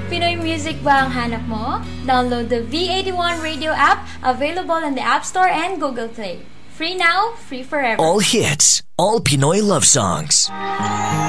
Pinoy music ba ang hanap mo? Download the V81 radio app, available in the App Store and Google Play. Free now, free forever. All hits, all Pinoy love songs.